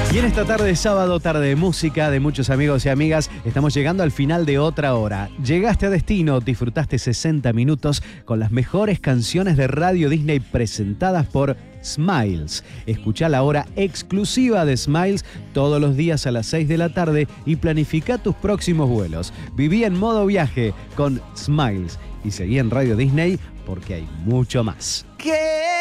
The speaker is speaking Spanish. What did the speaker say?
Y en esta tarde de sábado, tarde de música, de muchos amigos y amigas, estamos llegando al final de otra hora. Llegaste a destino, disfrutaste 60 minutos con las mejores canciones de Radio Disney presentadas por Smiles. Escuchá la hora exclusiva de Smiles todos los días a las 6 de la tarde y planifica tus próximos vuelos. Viví en modo viaje con Smiles y seguí en Radio Disney porque hay mucho más. ¿Qué?